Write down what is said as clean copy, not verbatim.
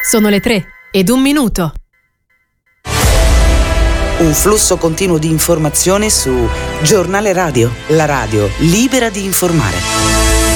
Sono le 3:01. Un flusso continuo di informazione su Giornale Radio, la radio libera di informare.